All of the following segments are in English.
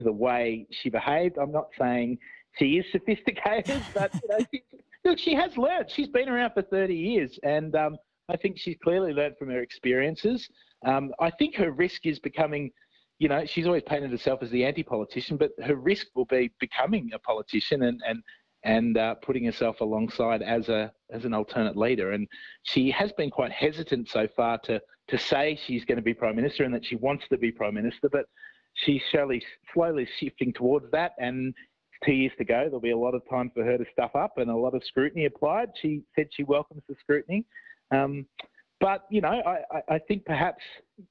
the way she behaved. I'm not saying she is sophisticated, but look, she has learned. She's been around for 30 years, and I think she's clearly learned from her experiences. I think her risk is becoming, she's always painted herself as the anti-politician, but her risk will be becoming a politician and putting herself alongside as an alternate leader. And she has been quite hesitant so far to say she's going to be Prime Minister and that she wants to be Prime Minister, but she's slowly shifting towards that. And 2 years to go, there'll be a lot of time for her to stuff up and a lot of scrutiny applied. She said she welcomes the scrutiny. But, I think perhaps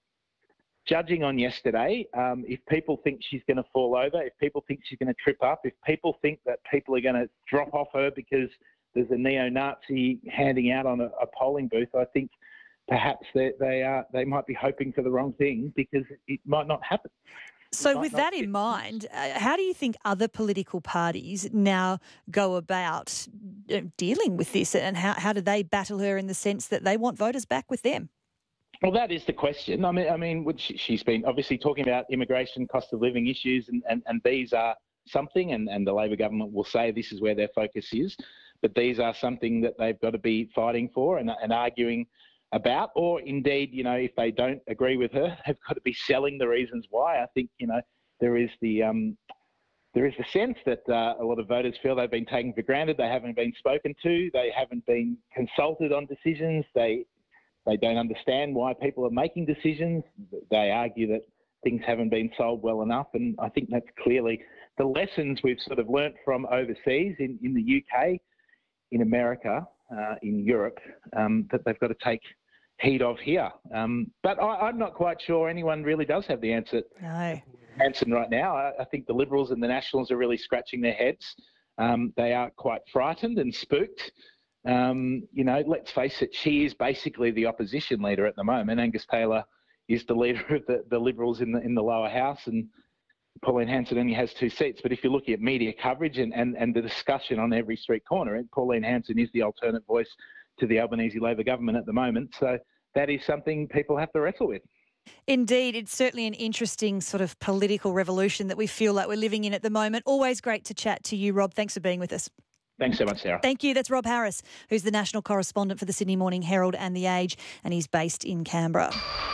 judging on yesterday, if people think she's going to fall over, if people think she's going to trip up, if people think that people are going to drop off her because there's a neo-Nazi handing out on a polling booth, I think perhaps they might be hoping for the wrong thing, because it might not happen. So with that in mind, how do you think other political parties now go about dealing with this, and how do they battle her in the sense that they want voters back with them? Well, that is the question. I mean, she's been obviously talking about immigration, cost of living issues, and these are something, and the Labor government will say this is where their focus is, but these are something that they've got to be fighting for and arguing about, or indeed, if they don't agree with her, they've got to be selling the reasons why. I think, there is the sense that a lot of voters feel they've been taken for granted. They haven't been spoken to. They haven't been consulted on decisions. They don't understand why people are making decisions. They argue that things haven't been sold well enough. And I think that's clearly the lessons we've sort of learnt from overseas in the UK, in America, in Europe, that they've got to take heed of here. But I'm not quite sure anyone really does have the answer. No. Hanson right now. I think the Liberals and the Nationals are really scratching their heads. They are quite frightened and spooked. Let's face it, she is basically the opposition leader at the moment. Angus Taylor is the leader of the Liberals in the lower house, and Pauline Hanson only has 2 seats. But if you're looking at media coverage and the discussion on every street corner, Pauline Hanson is the alternate voice to the Albanese Labor government at the moment. So that is something people have to wrestle with. Indeed, it's certainly an interesting sort of political revolution that we feel like we're living in at the moment. Always great to chat to you, Rob. Thanks for being with us. Thanks so much, Sarah. Thank you. That's Rob Harris, who's the national correspondent for the Sydney Morning Herald and The Age, and he's based in Canberra.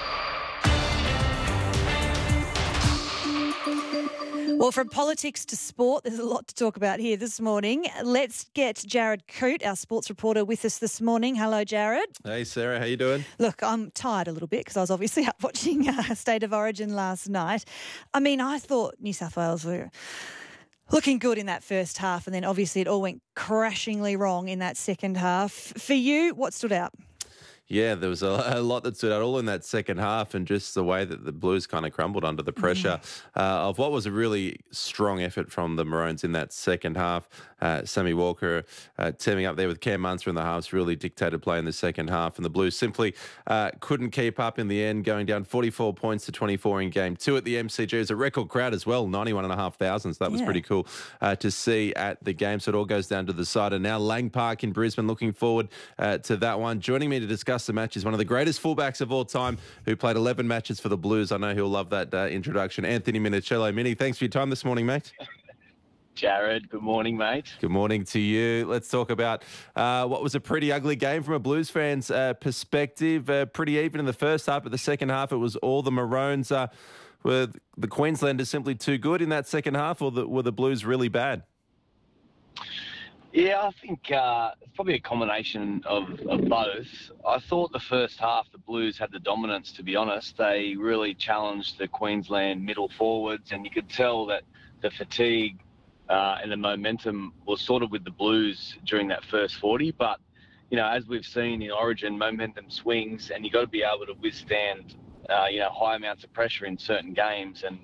Well, from politics to sport, there's a lot to talk about here this morning. Let's get Jared Coote, our sports reporter, with us this morning. Hello, Jared. Hey, Sarah. How you doing? Look, I'm tired a little bit because I was obviously up watching State of Origin last night. I mean, I thought New South Wales were looking good in that first half, and then obviously it all went crashingly wrong in that second half. For you, what stood out? Yeah, there was a lot that stood out all in that second half, and just the way that the Blues kind of crumbled under the pressure of what was a really strong effort from the Maroons in that second half. Sammy Walker teaming up there with Cam Munster in the halves really dictated play in the second half, and the Blues simply couldn't keep up in the end, going down 44 points to 24 in Game 2 at the MCG. It was a record crowd as well, 91,500, so that was pretty cool to see at the game. So it all goes down to the side, and now Lang Park in Brisbane, looking forward to that one. Joining me to discuss the match is one of the greatest fullbacks of all time, who played 11 matches for the Blues. I know he'll love that introduction. Anthony Minicello. Minnie, thanks for your time this morning, mate. Jared, good morning, mate. Good morning to you. Let's talk about what was a pretty ugly game from a Blues fan's perspective. Pretty even in the first half, but the second half it was all the Maroons. Were the Queenslanders simply too good in that second half, or were the Blues really bad? Yeah, I think it's probably a combination of both. I thought the first half the Blues had the dominance, to be honest. They really challenged the Queensland middle forwards, and you could tell that the fatigue and the momentum was sort of with the Blues during that first 40. But, as we've seen in Origin, momentum swings, and you've got to be able to withstand, high amounts of pressure in certain games. And,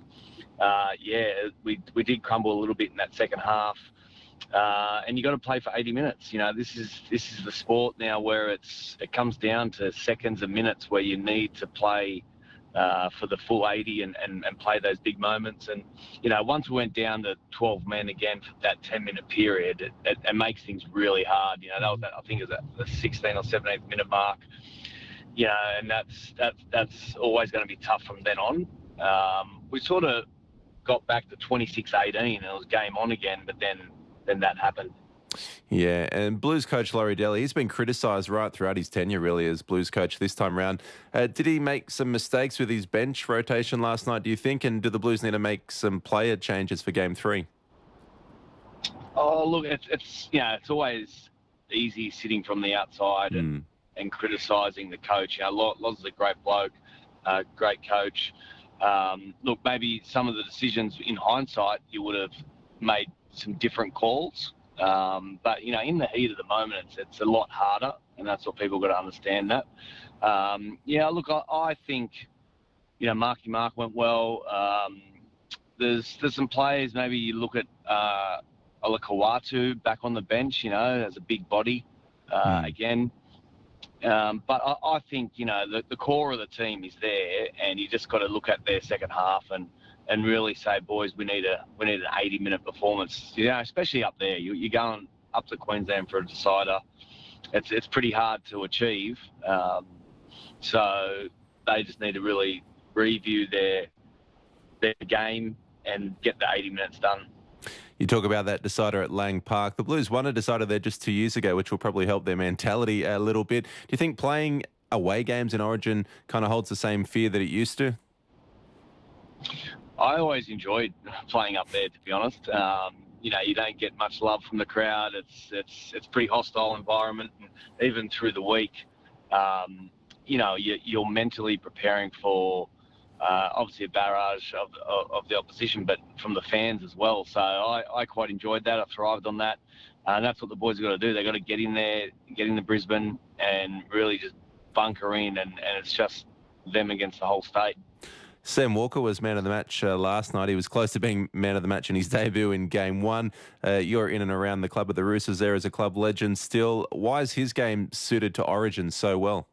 we did crumble a little bit in that second half. And you got to play for 80 minutes. This is the sport now where it comes down to seconds and minutes where you need to play for the full 80 and play those big moments. And, once we went down to 12 men again for that 10-minute period, it makes things really hard. That was I think it was at the 16th or 17th minute mark. And that's always going to be tough from then on. We sort of got back to 26-18 and it was game on again, but then that happened. Yeah, and Blues coach Laurie Daly, he's been criticised right throughout his tenure, really, as Blues coach this time round. Did he make some mistakes with his bench rotation last night, do you think? And do the Blues need to make some player changes for Game 3? Oh, look, it's always easy sitting from the outside and criticising the coach. Loz is a great bloke, great coach. Look, maybe some of the decisions in hindsight, you would have made some different calls. But, in the heat of the moment, it's a lot harder, and that's what people got to understand that. Look, I think, Marky Mark went well. There's some players, maybe you look at Ola Kawatu back on the bench, as a big body again. But I think, the core of the team is there, and you just got to look at their second half and really say, boys, we need an 80-minute performance. Especially up there. You're going up to Queensland for a decider. It's pretty hard to achieve. So they just need to really review their game and get the 80 minutes done. You talk about that decider at Lang Park. The Blues won a decider there just 2 years ago, which will probably help their mentality a little bit. Do you think playing away games in Origin kind of holds the same fear that it used to? I always enjoyed playing up there, to be honest. You don't get much love from the crowd. It's pretty hostile environment, and even through the week, you're mentally preparing for obviously a barrage of the opposition, but from the fans as well. So I quite enjoyed that. I thrived on that, and that's what the boys have got to do. They've got to get in there, get into Brisbane, and really just bunker in, and it's just them against the whole state. Sam Walker was man of the match last night. He was close to being man of the match in his debut in Game 1. You're in and around the club with the Roosters there as a club legend still. Why is his game suited to Origin so well?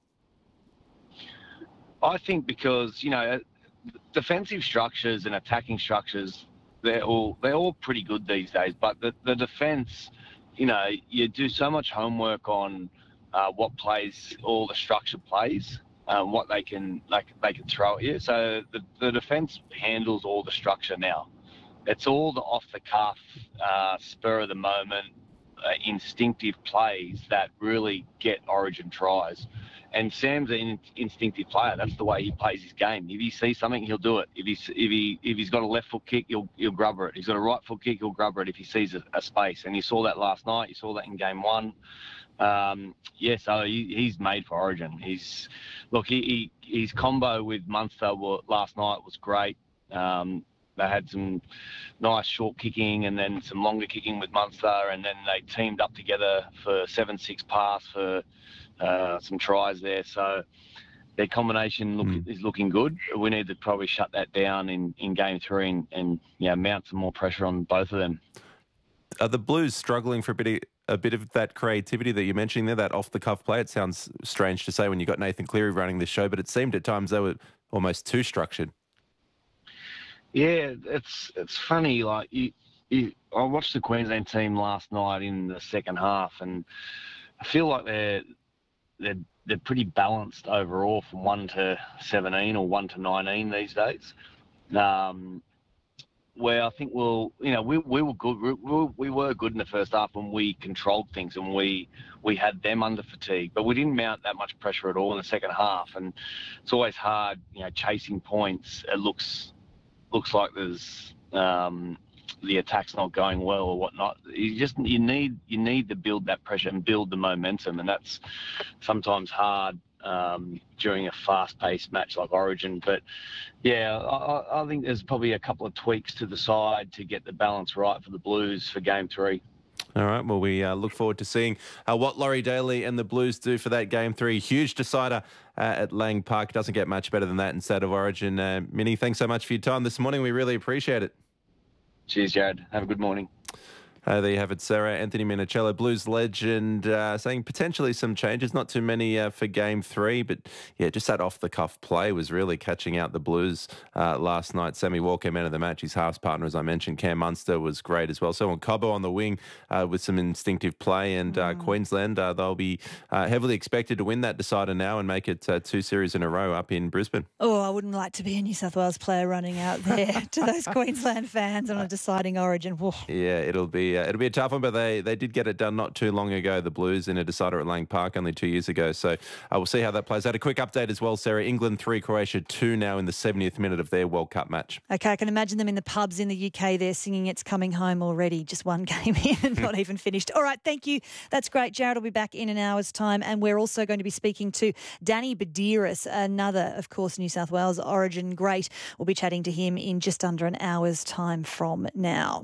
I think because, defensive structures and attacking structures, they're all pretty good these days. But the defence, you do so much homework on what plays, all the structured plays. What they can throw at you. So the defence handles all the structure now. It's all the off-the-cuff, spur of the moment, instinctive plays that really get Origin tries. And Sam's an instinctive player. That's the way he plays his game. If he sees something, he'll do it. If he's got a left foot kick, he'll grubber it. If he's got a right foot kick, he'll grubber it if he sees a space. And you saw that last night. You saw that in Game 1. So he's made for Origin. His combo with Munster last night was great. They had some nice short kicking and then some longer kicking with Munster, and then they teamed up together for 7-6 pass for some tries there. So their combination is looking good. We need to probably shut that down in Game 3 and mount some more pressure on both of them. Are the Blues struggling for a bit of that creativity that you're mentioning there, that off-the-cuff play? It sounds strange to say when you've got Nathan Cleary running this show, but it seemed at times they were almost too structured. Yeah, it's funny. Like I watched the Queensland team last night in the second half, and I feel like they're pretty balanced overall from 1 to 17 or 1 to 19 these days. Where I think we were good. We were good in the first half when we controlled things and we had them under fatigue, but we didn't mount that much pressure at all in the second half. And it's always hard, chasing points. It looks like there's the attack's not going well or whatnot. You need to build that pressure and build the momentum, and that's sometimes hard during a fast-paced match like Origin. But yeah, I think there's probably a couple of tweaks to the side to get the balance right for the Blues for Game 3. All right, well, we look forward to seeing what Laurie Daly and the Blues do for that Game 3. Huge decider at Lang Park. Doesn't get much better than that in State of Origin. Minnie, thanks so much for your time this morning. We really appreciate it. Cheers, Jared. Have a good morning. There you have it, Sarah. Anthony Minicello, Blues legend, saying potentially some changes, not too many for Game 3, but yeah, just that off-the-cuff play was really catching out the Blues last night. Sammy Walker, man of the match, his halves partner, as I mentioned, Cam Munster was great as well. So on Cobbo on the wing with some instinctive play, and Queensland, they'll be heavily expected to win that decider now and make it 2 series in a row up in Brisbane. Oh, I wouldn't like to be a New South Wales player running out there to those Queensland fans on a deciding origin. Whoa. Yeah, it'll be a tough one, but they did get it done not too long ago, the Blues, in a decider at Lang Park only 2 years ago. So we'll see how that plays out. A quick update as well, Sarah. England 3, Croatia 2 now in the 70th minute of their World Cup match. Okay, I can imagine them in the pubs in the UK. They're singing It's Coming Home already. Just one game in and not even finished. All right, thank you. That's great. Jared will be back in an hour's time. And we're also going to be speaking to Danny Badiris, another, of course, New South Wales origin great. We'll be chatting to him in just under an hour's time from now.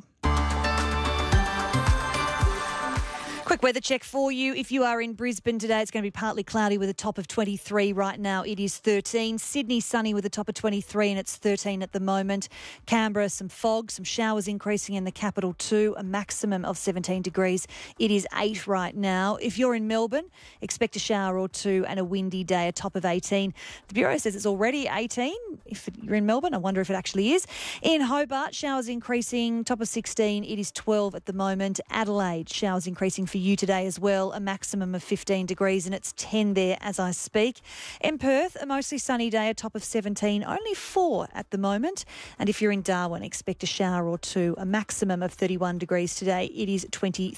Quick weather check for you. If you are in Brisbane today, it's going to be partly cloudy with a top of 23. Right now it is 13. Sydney sunny with a top of 23 and it's 13 at the moment. Canberra, some fog, some showers increasing in the capital too, a maximum of 17 degrees. It is 8 right now. If you're in Melbourne, expect a shower or two and a windy day, a top of 18. The Bureau says it's already 18. If you're in Melbourne, I wonder if it actually is. In Hobart, showers increasing, top of 16. It is 12 at the moment. Adelaide, showers increasing for you today as well, a maximum of 15 degrees and it's 10 there as I speak. In Perth, a mostly sunny day, a top of 17, only 4 at the moment. And if you're in Darwin, expect a shower or two, a maximum of 31 degrees today. It is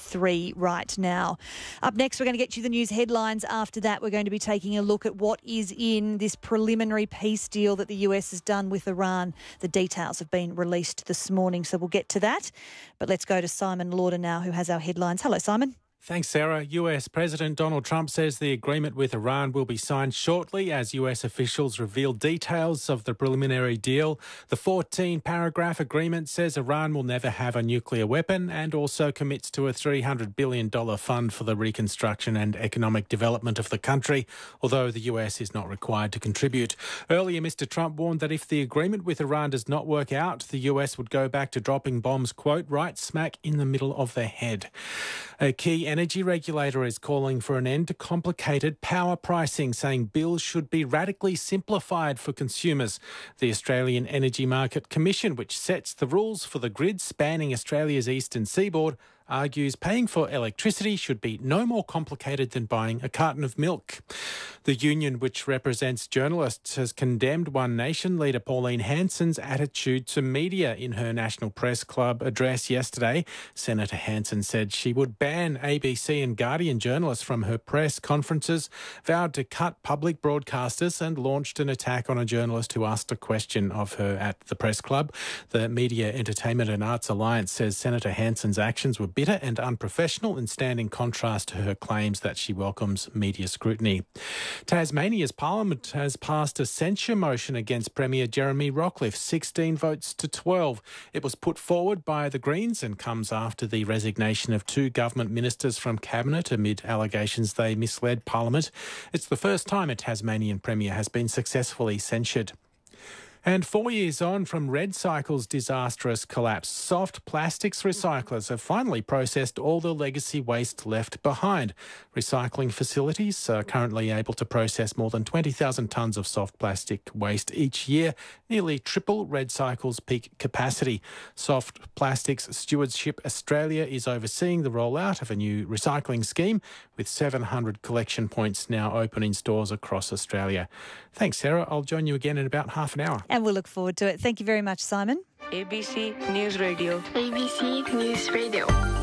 23 right now. Up next, we're going to get you the news headlines. After that, we're going to be taking a look at what is in this preliminary peace deal that the US has done with Iran. The details have been released this morning, so we'll get to that. But let's go to Simon Lauder now, who has our headlines. Hello, Simon. Thanks, Sarah. US President Donald Trump says the agreement with Iran will be signed shortly as US officials reveal details of the preliminary deal. The 14-paragraph agreement says Iran will never have a nuclear weapon and also commits to a $300 billion fund for the reconstruction and economic development of the country, although the US is not required to contribute. Earlier, Mr. Trump warned that if the agreement with Iran does not work out, the US would go back to dropping bombs, quote, right smack in the middle of their head. A key energy regulator is calling for an end to complicated power pricing, saying bills should be radically simplified for consumers. The Australian Energy Market Commission, which sets the rules for the grid spanning Australia's eastern seaboard, argues paying for electricity should be no more complicated than buying a carton of milk. The union, which represents journalists, has condemned One Nation leader Pauline Hanson's attitude to media in her National Press Club address yesterday. Senator Hanson said she would ban ABC and Guardian journalists from her press conferences, vowed to cut public broadcasters and launched an attack on a journalist who asked a question of her at the press club. The Media, Entertainment and Arts Alliance says Senator Hanson's actions were bitter and unprofessional and stand in contrast to her claims that she welcomes media scrutiny. Tasmania's Parliament has passed a censure motion against Premier Jeremy Rockliff, 16 votes to 12. It was put forward by the Greens and comes after the resignation of 2 government ministers from Cabinet amid allegations they misled Parliament. It's the first time a Tasmanian Premier has been successfully censured. And 4 years on from REDcycle's disastrous collapse, soft plastics recyclers have finally processed all the legacy waste left behind. Recycling facilities are currently able to process more than 20,000 tonnes of soft plastic waste each year, nearly triple REDcycle's peak capacity. Soft Plastics Stewardship Australia is overseeing the rollout of a new recycling scheme, with 700 collection points now open in stores across Australia. Thanks, Sarah. I'll join you again in about half an hour. And we'll look forward to it. Thank you very much, Simon. ABC News Radio. ABC News Radio.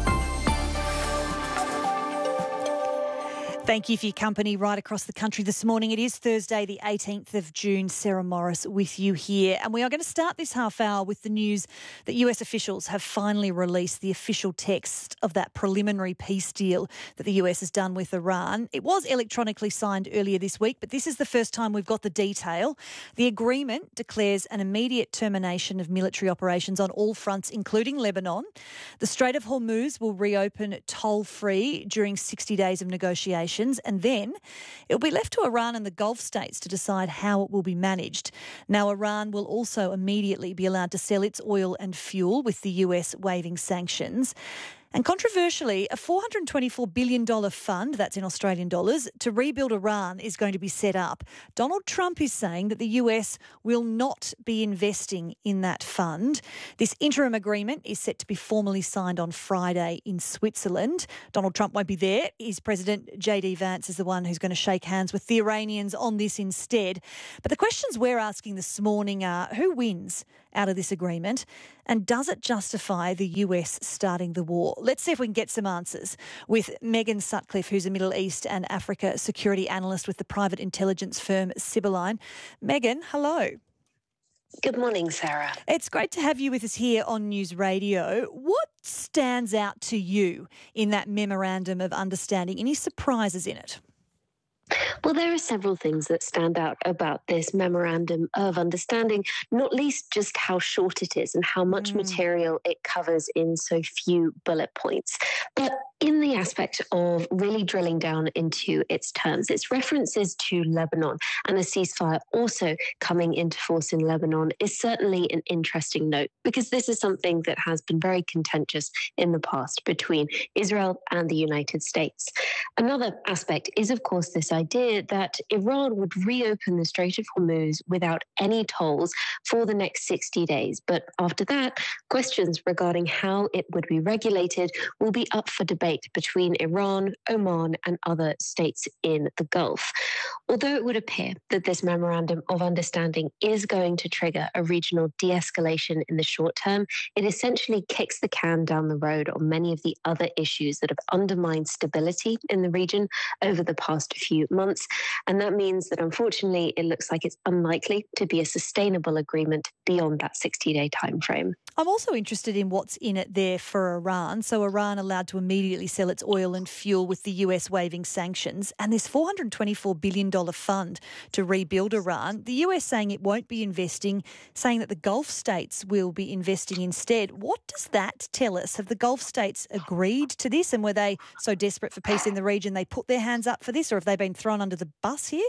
Thank you for your company right across the country this morning. It is Thursday, the 18th of June. Sarah Morris with you here. And we are going to start this half hour with the news that US officials have finally released the official text of that preliminary peace deal that the US has done with Iran. It was electronically signed earlier this week, but this is the first time we've got the detail. The agreement declares an immediate termination of military operations on all fronts, including Lebanon. The Strait of Hormuz will reopen toll-free during 60 days of negotiation. And then it will be left to Iran and the Gulf states to decide how it will be managed. Now, Iran will also immediately be allowed to sell its oil and fuel with the US waiving sanctions. And controversially, a $424 billion fund, that's in Australian dollars, to rebuild Iran is going to be set up. Donald Trump is saying that the US will not be investing in that fund. This interim agreement is set to be formally signed on Friday in Switzerland. Donald Trump won't be there. His President JD Vance is the one who's going to shake hands with the Iranians on this instead. But the questions we're asking this morning are, who wins out of this agreement? And does it justify the US starting the war? Let's see if we can get some answers with Megan Sutcliffe, who's a Middle East and Africa security analyst with the private intelligence firm Sibylline. Megan, hello. Good morning, Sarah. It's great to have you with us here on News Radio. What stands out to you in that memorandum of understanding? Any surprises in it? Well, there are several things that stand out about this memorandum of understanding, not least just how short it is and how much material it covers in so few bullet points. But in the aspect of really drilling down into its terms, its references to Lebanon and a ceasefire also coming into force in Lebanon is certainly an interesting note, because this is something that has been very contentious in the past between Israel and the United States. Another aspect is, of course, this idea that Iran would reopen the Strait of Hormuz without any tolls for the next 60 days. But after that, questions regarding how it would be regulated will be up for debate between Iran, Oman, and other states in the Gulf. Although it would appear that this memorandum of understanding is going to trigger a regional de-escalation in the short term, it essentially kicks the can down the road on many of the other issues that have undermined stability in the region over the past few months. And that means that, unfortunately, it looks like it's unlikely to be a sustainable agreement beyond that 60-day timeframe. I'm also interested in what's in it there for Iran. So Iran allowed to immediately sell its oil and fuel with the US waiving sanctions, and this $424 billion fund to rebuild Iran, the US saying it won't be investing, saying that the Gulf states will be investing instead. What does that tell us? Have the Gulf states agreed to this, and were they so desperate for peace in the region they put their hands up for this, or have they been thrown under the bus here?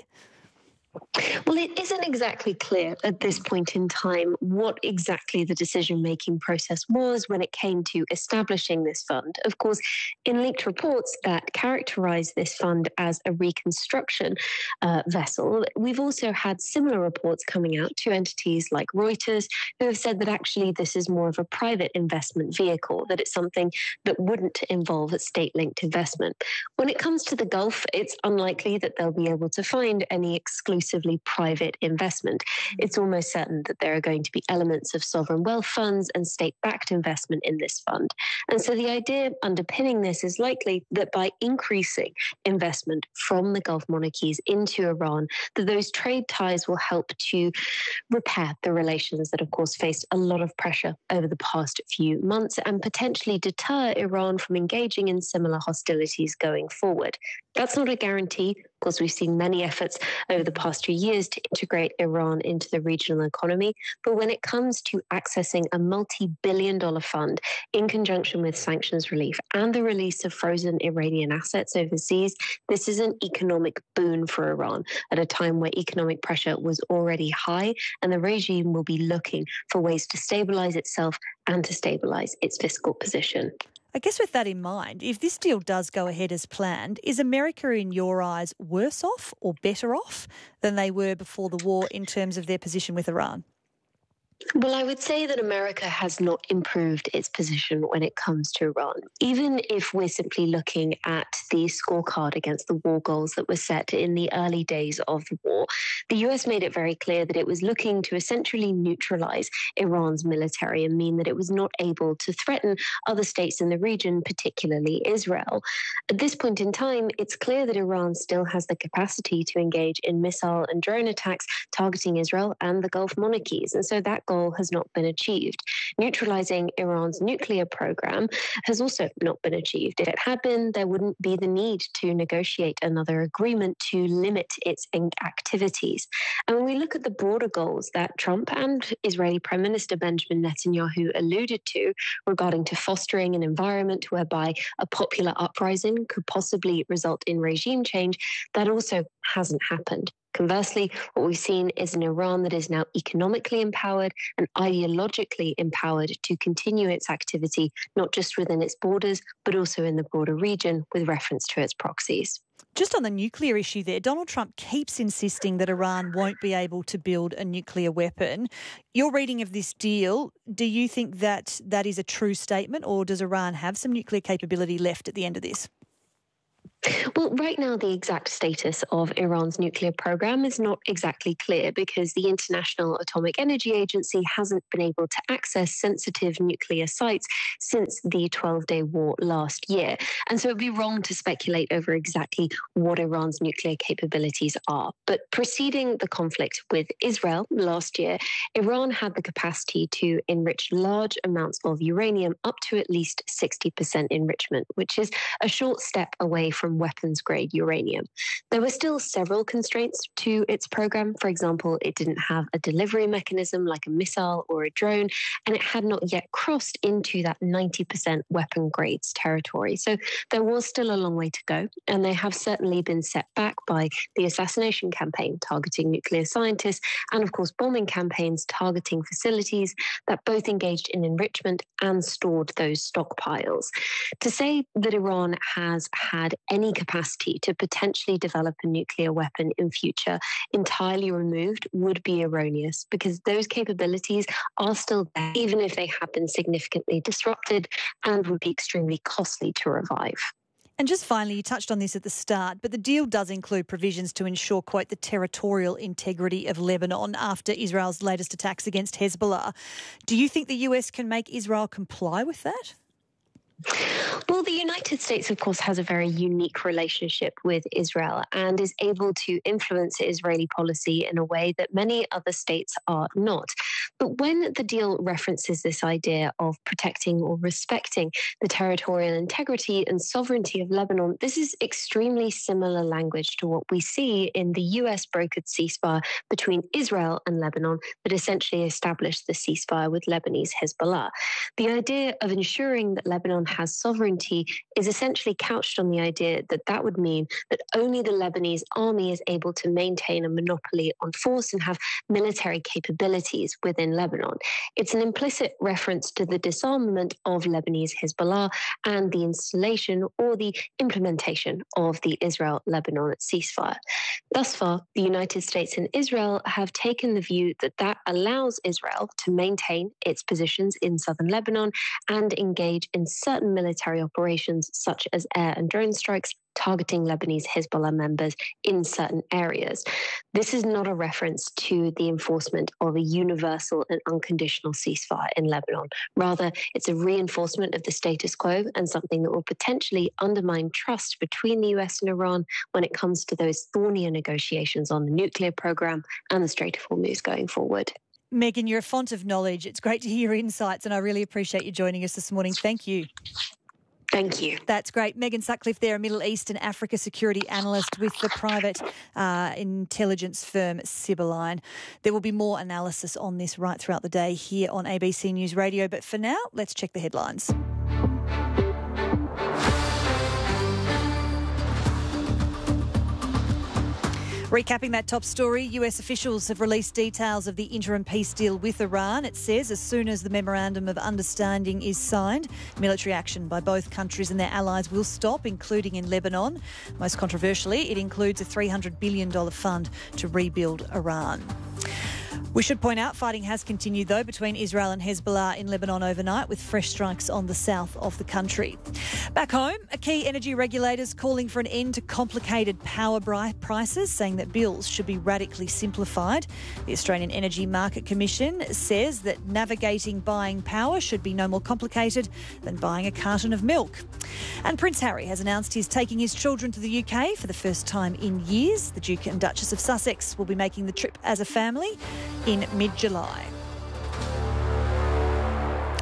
Well, it isn't exactly clear at this point in time what exactly the decision-making process was when it came to establishing this fund. Of course, in leaked reports that characterise this fund as a reconstruction vessel, we've also had similar reports coming out to entities like Reuters who have said that actually this is more of a private investment vehicle, that it's something that wouldn't involve a state-linked investment. When it comes to the Gulf, it's unlikely that they'll be able to find any exclusively private investment. It's almost certain that there are going to be elements of sovereign wealth funds and state-backed investment in this fund. And so the idea underpinning this is likely that by increasing investment from the Gulf monarchies into Iran, that those trade ties will help to repair the relations that, of course, faced a lot of pressure over the past few months and potentially deter Iran from engaging in similar hostilities going forward. That's not a guarantee. Of course, we've seen many efforts over the past 2 years to integrate Iran into the regional economy. But when it comes to accessing a multi-billion-dollar fund in conjunction with sanctions relief and the release of frozen Iranian assets overseas, this is an economic boon for Iran at a time where economic pressure was already high, and the regime will be looking for ways to stabilize itself and to stabilize its fiscal position. I guess with that in mind, if this deal does go ahead as planned, is America, in your eyes, worse off or better off than they were before the war in terms of their position with Iran? Well, I would say that America has not improved its position when it comes to Iran. Even if we're simply looking at the scorecard against the war goals that were set in the early days of the war, the US made it very clear that it was looking to essentially neutralize Iran's military and mean that it was not able to threaten other states in the region, particularly Israel. At this point in time, it's clear that Iran still has the capacity to engage in missile and drone attacks targeting Israel and the Gulf monarchies. And so that goal has not been achieved. Neutralizing Iran's nuclear program has also not been achieved. If it had been, there wouldn't be the need to negotiate another agreement to limit its activities. And when we look at the broader goals that Trump and Israeli Prime Minister Benjamin Netanyahu alluded to regarding to fostering an environment whereby a popular uprising could possibly result in regime change, that also hasn't happened. Conversely, what we've seen is an Iran that is now economically empowered and ideologically empowered to continue its activity, not just within its borders, but also in the broader region with reference to its proxies. Just on the nuclear issue there, Donald Trump keeps insisting that Iran won't be able to build a nuclear weapon. Your reading of this deal, do you think that that is a true statement, or does Iran have some nuclear capability left at the end of this? Well, right now, the exact status of Iran's nuclear program is not exactly clear because the International Atomic Energy Agency hasn't been able to access sensitive nuclear sites since the 12-day war last year. And so it would be wrong to speculate over exactly what Iran's nuclear capabilities are. But preceding the conflict with Israel last year, Iran had the capacity to enrich large amounts of uranium up to at least 60% enrichment, which is a short step away from weapons-grade uranium. There were still several constraints to its program. For example, it didn't have a delivery mechanism like a missile or a drone, and it had not yet crossed into that 90% weapon grades territory. So there was still a long way to go, and they have certainly been set back by the assassination campaign targeting nuclear scientists and, of course, bombing campaigns targeting facilities that both engaged in enrichment and stored those stockpiles. To say that Iran has had any capacity to potentially develop a nuclear weapon in future entirely removed would be erroneous, because those capabilities are still there, even if they have been significantly disrupted, and would be extremely costly to revive. And just finally, you touched on this at the start, but the deal does include provisions to ensure, quote, the territorial integrity of Lebanon after Israel's latest attacks against Hezbollah. Do you think the US can make Israel comply with that? Well, the United States, of course, has a very unique relationship with Israel and is able to influence Israeli policy in a way that many other states are not. But when the deal references this idea of protecting or respecting the territorial integrity and sovereignty of Lebanon, this is extremely similar language to what we see in the US brokered ceasefire between Israel and Lebanon that essentially established the ceasefire with Lebanese Hezbollah. The idea of ensuring that Lebanon has sovereignty is essentially couched on the idea that that would mean that only the Lebanese army is able to maintain a monopoly on force and have military capabilities within Lebanon. It's an implicit reference to the disarmament of Lebanese Hezbollah and the installation or the implementation of the Israel-Lebanon ceasefire. Thus far, the United States and Israel have taken the view that that allows Israel to maintain its positions in southern Lebanon and engage in certain military operations such as air and drone strikes targeting Lebanese Hezbollah members in certain areas. This is not a reference to the enforcement of a universal and unconditional ceasefire in Lebanon. Rather, it's a reinforcement of the status quo and something that will potentially undermine trust between the US and Iran when it comes to those thornier negotiations on the nuclear program and the Strait of Hormuz going forward. Megan, you're a font of knowledge. It's great to hear your insights, and I really appreciate you joining us this morning. Thank you. Thank you. That's great. Megan Sutcliffe there, a Middle East and Africa security analyst with the private intelligence firm Sibylline. There will be more analysis on this right throughout the day here on ABC News Radio. But for now, let's check the headlines. Recapping that top story, US officials have released details of the interim peace deal with Iran. It says as soon as the Memorandum of Understanding is signed, military action by both countries and their allies will stop, including in Lebanon. Most controversially, it includes a $300 billion fund to rebuild Iran. We should point out fighting has continued, though, between Israel and Hezbollah in Lebanon overnight, with fresh strikes on the south of the country. Back home, key energy regulators calling for an end to complicated power prices, saying that bills should be radically simplified. The Australian Energy Market Commission says that navigating buying power should be no more complicated than buying a carton of milk. And Prince Harry has announced he's taking his children to the UK for the first time in years. The Duke and Duchess of Sussex will be making the trip as a family in mid-July.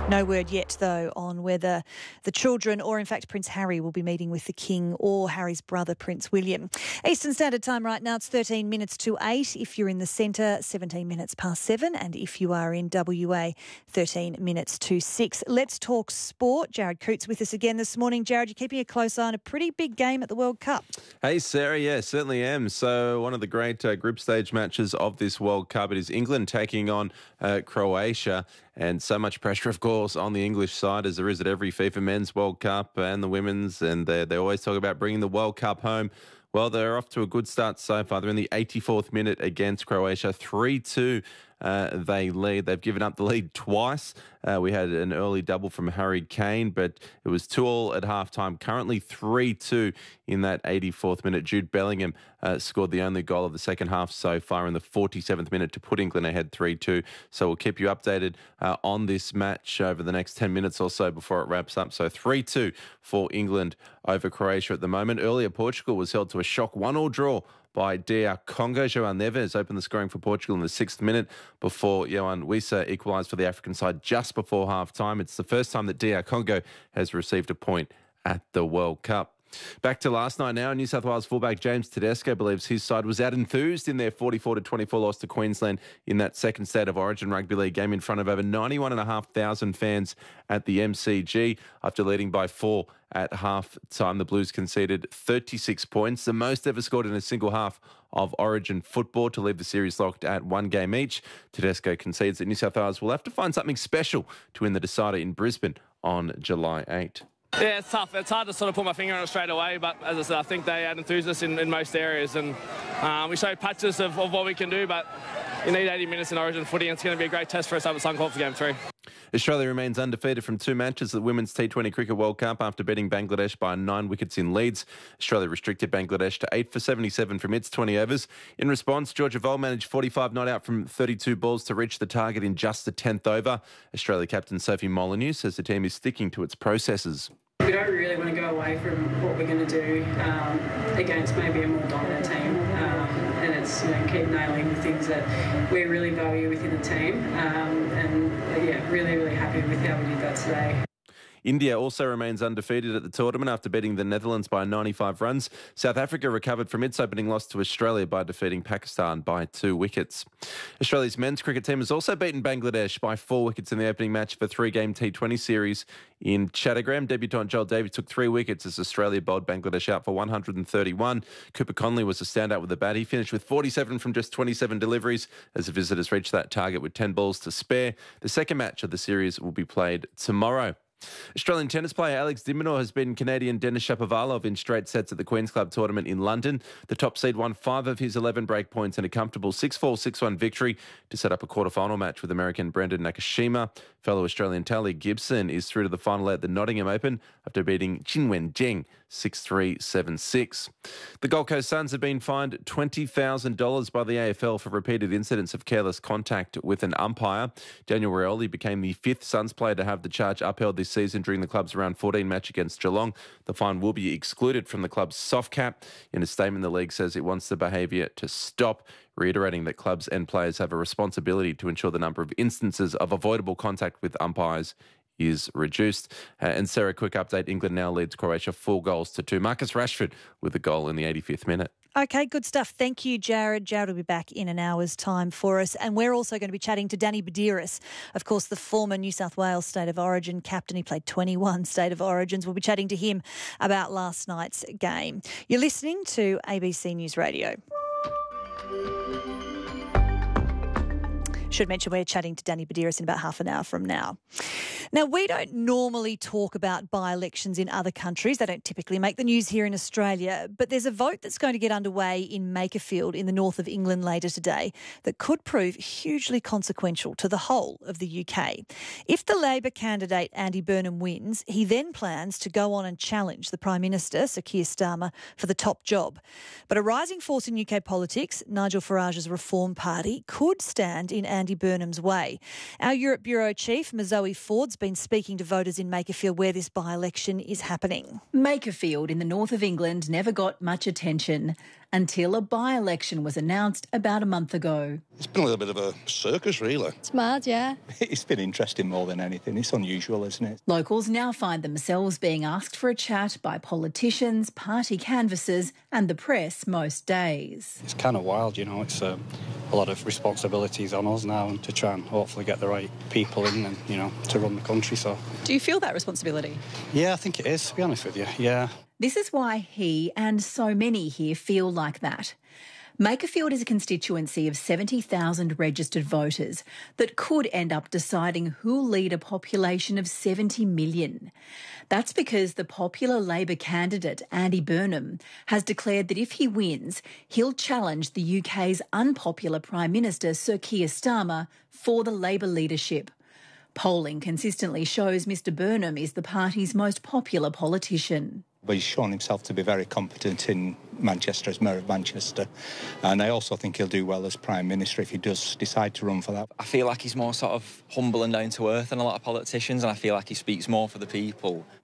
No word yet, though, on whether the children or, in fact, Prince Harry will be meeting with the King or Harry's brother, Prince William. Eastern Standard Time right now, it's 13 minutes to 8. If you're in the centre, 17 minutes past 7. And if you are in WA, 13 minutes to 6. Let's talk sport. Jared Coots with us again this morning. Jared, you're keeping a close eye on a pretty big game at the World Cup. Hey, Sarah. Yeah, certainly am. So one of the great group stage matches of this World Cup, it is England taking on Croatia. And so much pressure, of course, on the English side as there is at every FIFA Men's World Cup and the Women's. And they always talk about bringing the World Cup home. Well, they're off to a good start so far. They're in the 84th minute against Croatia. 3-2 they lead. They've given up the lead twice. We had an early double from Harry Kane, but it was 2-2 at halftime. Currently 3-2 in that 84th minute. Jude Bellingham scored the only goal of the second half so far in the 47th minute to put England ahead 3-2. So we'll keep you updated on this match over the next 10 minutes or so before it wraps up. So 3-2 for England over Croatia at the moment. Earlier, Portugal was held to a shock 1-1 draw by DR Congo. João Neves opened the scoring for Portugal in the 6th minute before Yohan Wissa equalised for the African side just before half-time. It's the first time that DR Congo has received a point at the World Cup. Back to last night now. New South Wales fullback James Tedesco believes his side was out-enthused in their 44-24 loss to Queensland in that second State of Origin Rugby League game in front of over 91,500 fans at the MCG. After leading by 4 at half-time, the Blues conceded 36 points, the most ever scored in a single half of Origin football, to leave the series locked at 1 game each. Tedesco concedes that New South Wales will have to find something special to win the decider in Brisbane on July 8. Yeah, it's tough. It's hard to sort of put my finger on it straight away, but as I said, I think they had enthusiasm in most areas, and we showed patches of what we can do, but you need 80 minutes in Origin footy, and it's going to be a great test for us up at Suncorp for Game 3. Australia remains undefeated from 2 matches at the Women's T20 Cricket World Cup after beating Bangladesh by 9 wickets in Leeds. Australia restricted Bangladesh to 8 for 77 from its 20 overs. In response, Georgia Voll managed 45 not out from 32 balls to reach the target in just the 10th over. Australia captain Sophie Molyneux says the team is sticking to its processes. We don't really want to go away from what we're going to do against maybe a more dominant team, and it's keep nailing the things that we really value within the team, and really happy with how we did that today. India also remains undefeated at the tournament after beating the Netherlands by 95 runs. South Africa recovered from its opening loss to Australia by defeating Pakistan by 2 wickets. Australia's men's cricket team has also beaten Bangladesh by 4 wickets in the opening match of a 3-game T20 series in Chattogram. Debutant Joel Davies took 3 wickets as Australia bowled Bangladesh out for 131. Cooper Conley was a standout with the bat. He finished with 47 from just 27 deliveries as the visitors reached that target with 10 balls to spare. The second match of the series will be played tomorrow. Australian tennis player Alex de Minaur has beaten Canadian Denis Shapovalov in straight sets at the Queen's Club tournament in London. The top seed won 5 of his 11 break points in a comfortable 6-4, 6-1 victory to set up a quarter-final match with American Brendan Nakashima. Fellow Australian Tally Gibson is through to the final at the Nottingham Open after beating Qinwen Zheng 6-3, 7-6. The Gold Coast Suns have been fined $20,000 by the AFL for repeated incidents of careless contact with an umpire. Daniel Rioli became the 5th Suns player to have the charge upheld this season during the club's round 14 match against Geelong. The fine will be excluded from the club's soft cap. In a statement, the league says it wants the behaviour to stop, reiterating that clubs and players have a responsibility to ensure the number of instances of avoidable contact with umpires is reduced. And Sarah, quick update. England now leads Croatia 4-2. Marcus Rashford with a goal in the 85th minute. Okay, good stuff. Thank you, Jared. Jared will be back in an hour's time for us. And we're also going to be chatting to Danny Badiris, of course, the former New South Wales State of Origin captain. He played 21 State of Origins. We'll be chatting to him about last night's game. You're listening to ABC News Radio. Should mention we're chatting to Danny Badiris in about half an hour from now. Now, we don't normally talk about by-elections in other countries. They don't typically make the news here in Australia, but there's a vote that's going to get underway in Makerfield in the north of England later today that could prove hugely consequential to the whole of the UK. If the Labor candidate Andy Burnham wins, he then plans to go on and challenge the Prime Minister, Sir Keir Starmer, for the top job. But a rising force in UK politics, Nigel Farage's Reform Party, could stand in Andy Andy Burnham's way. Our Europe Bureau Chief, Mazoe Ford's been speaking to voters in Makerfield where this by-election is happening. Makerfield in the north of England never got much attention until a by-election was announced about a month ago. It's been a little bit of a circus, really. It's mad, yeah. It's been interesting more than anything. It's unusual, isn't it? Locals now find themselves being asked for a chat by politicians, party canvassers and the press most days. It's kind of wild, you know. It's a lot of responsibilities on us now and to try and hopefully get the right people in and, you know, to run the country. So, do you feel that responsibility? Yeah, I think it is, to be honest with you, yeah. This is why he and so many here feel like that. Makerfield is a constituency of 70,000 registered voters that could end up deciding who'll lead a population of 70 million. That's because the popular Labor candidate, Andy Burnham, has declared that if he wins, he'll challenge the UK's unpopular Prime Minister, Sir Keir Starmer, for the Labor leadership. Polling consistently shows Mr Burnham is the party's most popular politician. But he's shown himself to be very competent in Manchester as Mayor of Manchester. And I also think he'll do well as Prime Minister if he does decide to run for that. I feel like he's more sort of humble and down to earth than a lot of politicians, and I feel like he speaks more for the people.